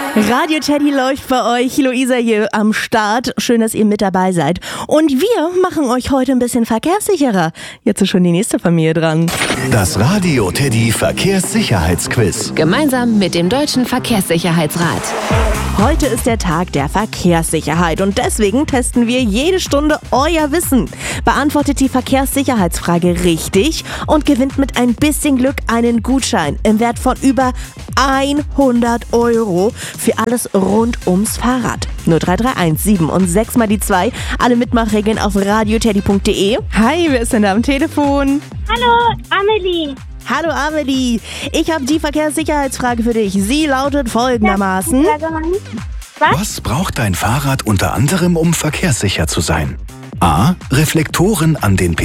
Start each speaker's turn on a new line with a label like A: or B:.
A: Radio Teddy läuft bei euch. Luisa hier am Start. Schön, dass ihr mit dabei seid. Und wir machen euch heute ein bisschen verkehrssicherer. Jetzt ist schon die nächste Familie dran.
B: Das Radio Teddy Verkehrssicherheitsquiz.
C: Gemeinsam mit dem Deutschen Verkehrssicherheitsrat.
A: Heute ist der Tag der Verkehrssicherheit und deswegen testen wir jede Stunde euer Wissen. Beantwortet die Verkehrssicherheitsfrage richtig und gewinnt mit ein bisschen Glück einen Gutschein im Wert von über 100 € für alles rund ums Fahrrad. 0331 7 und 6 mal die 2. Alle Mitmachregeln auf radioteddy.de. Hi, wer ist denn da am Telefon?
D: Hallo, Amelie.
A: Hallo Amelie, ich habe die Verkehrssicherheitsfrage für dich. Sie lautet folgendermaßen.
B: Was braucht dein Fahrrad unter anderem, um verkehrssicher zu sein? A. Reflektoren an den